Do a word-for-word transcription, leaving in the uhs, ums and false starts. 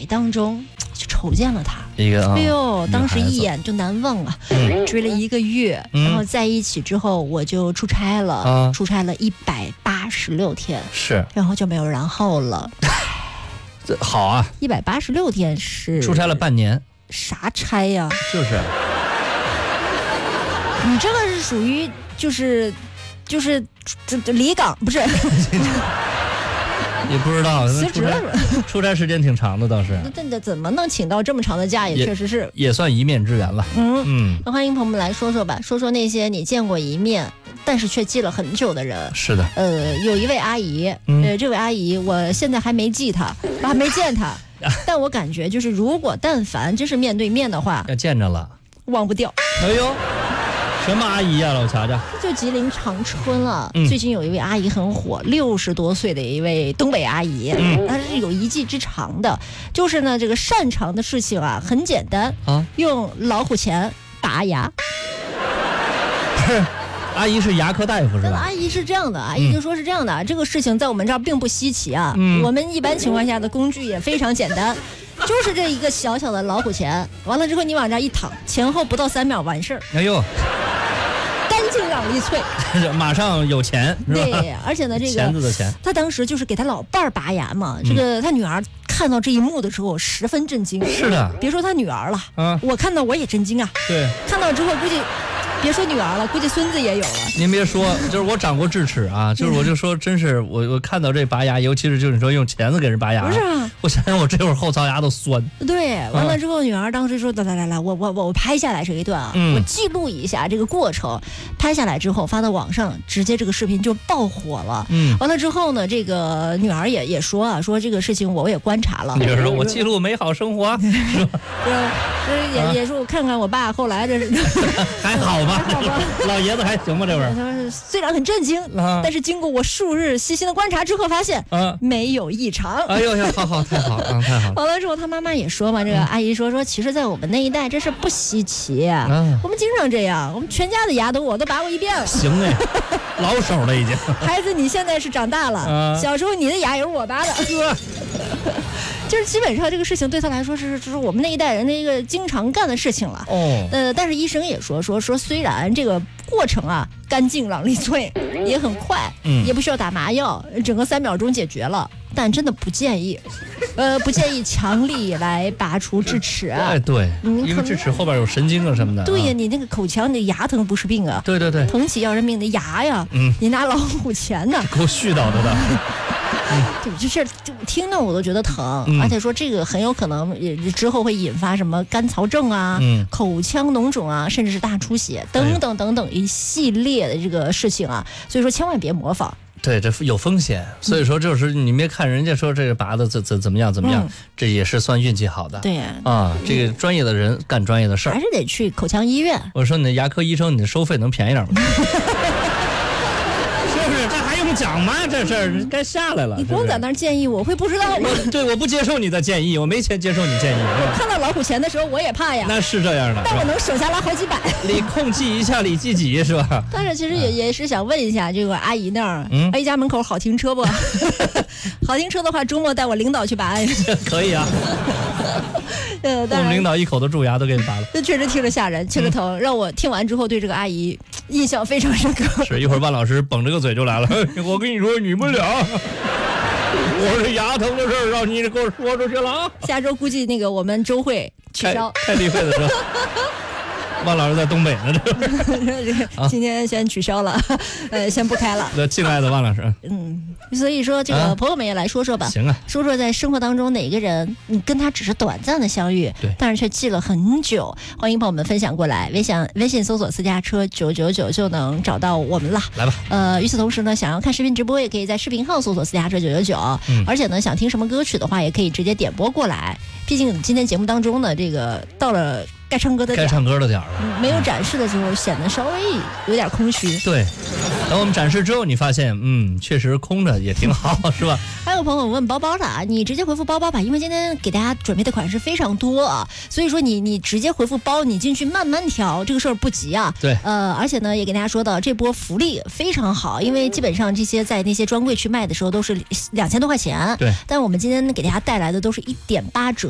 海当中就瞅见了他， 一个、哦、 哎呦，当时一眼就难忘啊！嗯、追了一个月、嗯，然后在一起之后我就出差了，啊、出差了一百八十六天， 是， 然后就没有然后了。 这好啊， 一百八十六天是出差了半年， 啥差呀？ 就是， 你这个是属于就是就是这这离岗不是？ 也不知道辞职了是吧？ 出差时间挺长的倒是。 那那怎么能请到这么长的假？也确实是也算一面之缘了。 嗯嗯，那欢迎朋友们来说说吧，说说那些你见过一面但是却记了很久的人。 是的， 呃，有一位阿姨，嗯、呃，这位阿姨我现在还没记她，我还没见她，但我感觉就是如果但凡真是面对面的话， 要见着了， 忘不掉。 哎呦。什么阿姨呀、啊，老瞧瞧， 就吉林长春了、嗯。最近有一位阿姨很火，六十多岁的一位东北阿姨，嗯，她是有一技之长的，就是呢，这个擅长的事情啊，很简单啊，用老虎钳拔牙。 阿姨是牙科大夫是吧？ 阿姨是这样的，阿姨就说是这样的，嗯、这个事情在我们这儿并不稀奇啊、嗯，我们一般情况下的工具也非常简单。就是这一个小小的老虎钳，完了之后你往这一躺，前后不到三秒完事儿。 哎呦， 干净朗丽脆， 马上有钱是吧？ 对，而且呢，这个钳子的钱， 他当时就是给他老伴儿拔牙嘛。嗯、这个他女儿看到这一幕的时候十分震惊。 是的， 别说他女儿了，啊，我看到我也震惊啊。 对， 看到之后估计。别说女儿了，估计孙子也有了。 您别说，就是我长过智齿啊，就是我就说，真是我我看到这拔牙，尤其是就是你说用钳子给人拔牙， 不是啊， 我想想我这会儿后槽牙都酸。 对，完了之后，女儿当时说：“来来来来，我我我我拍下来这一段啊，嗯、我记录一下这个过程。”拍下来之后发到网上，直接这个视频就爆火了。嗯，完了之后呢，这个女儿也也说啊，说这个事情我也观察了。 你就说我记录美好生活，是吧？ 对，也也说我看看我爸后来这是还好吧？还好吧？老爷子还行吧？这会儿他说虽然很震惊、啊，但是经过我数日细心的观察之后，发现啊没有异常。 哎呦呀，好好太好啊，太好。 完了之后，他妈妈也说嘛，这个阿姨说说，其实，在我们那一代这是不稀奇、啊啊，我们经常这样，我们全家的牙都我都拔过一遍了。 行哎，老手了已经。 孩子，你现在是长大了，啊、小时候你的牙也是我拔的。就是基本上这个事情对他来说是就是我们那一代人的一个经常干的事情了。哦，呃，但是医生也说说说，虽然这个过程啊干净朗丽脆，也很快，嗯，也不需要打麻药，整个三秒钟解决了，但真的不建议，呃，不建议强力来拔除智齿啊。 哎，对，嗯、因为智齿后边有神经啊什么的。 对呀、 啊， 你那个口腔，你的牙疼不是病啊。 对对对， 疼起要人命的牙呀。嗯，你拿老虎钳呢？ 够絮叨的的。 对，就是就听到我都觉得疼、嗯，而且说这个很有可能也之后会引发什么干槽症啊、嗯、口腔脓肿啊，甚至是大出血等等等等一系列的这个事情啊，所以说千万别模仿。 对，这有风险，所以说就是你别看人家说这个拔的怎怎怎么样怎么样、嗯，这也是算运气好的。 对啊，这个专业的人干专业的事儿， 还是得去口腔医院。 我说你的牙科医生，你的收费能便宜点吗？讲嘛，这事儿该下来了。 你光在那儿建议，我会不知道吗？ 我对，我不接受你的建议，我没钱接受你建议。 我看到老虎钳的时候，我也怕呀。 那是这样的， 但我能省下来好几百。 理控记一下，理记几是吧？ 但是其实也、嗯、也是想问一下，这个阿姨那儿，嗯，阿姨家门口好停车不？好停车的话，周末带我领导去拔。 可以啊。呃，我们领导一口的蛀牙都给你拔了。 这确实听着吓人，听着疼、嗯，让我听完之后对这个阿姨印象非常深刻。 是一会儿万老师绷着个嘴就来了。我跟你说，你们俩，我这牙疼的事儿让你给我说出去了啊！ 下周估计那个我们周会取消开例会的时候。万老师在东北呢， 这今天先取消了，呃，先不开了。 那敬爱的万老师， 嗯，所以说这个朋友们也来说说吧， 行啊， 说说在生活当中哪个人你跟他只是短暂的相遇， 对， 但是却记了很久。欢迎朋友们分享过来，微信微信搜索私家车九九九就能找到我们了。 来吧， 呃，与此同时呢，想要看视频直播也可以在视频号搜索私家车九九九，而且呢，想听什么歌曲的话，也可以直接点播过来。毕竟今天节目当中呢，这个到了。该唱歌的该唱歌的点儿了， 没有展示的时候显得稍微有点空虚。 对，等我们展示之后，你发现，嗯，确实空着也挺好，是吧？ 还有朋友问包包的啊，你直接回复包包吧，因为今天给大家准备的款式非常多啊，所以说你你直接回复包，你进去慢慢挑，这个事儿不急啊。 对， 呃，而且呢，也给大家说到这波福利非常好，因为基本上这些在那些专柜去卖的时候都是两千多块钱， 对， 但我们今天给大家带来的都是一点八折。